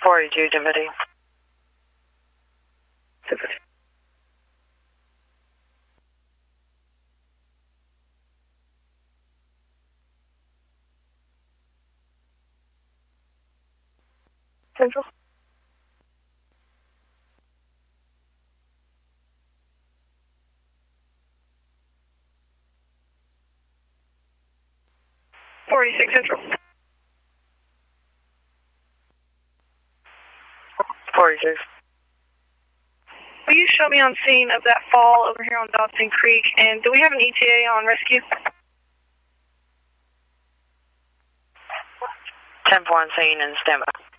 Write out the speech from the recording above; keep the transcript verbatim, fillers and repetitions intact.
forty-two, Divinity. Divinity. Central. forty-six Central. forty-six. Will you show me on scene of that fall over here on Dodson Creek, and do we have an E T A on rescue? ten four on scene and standby.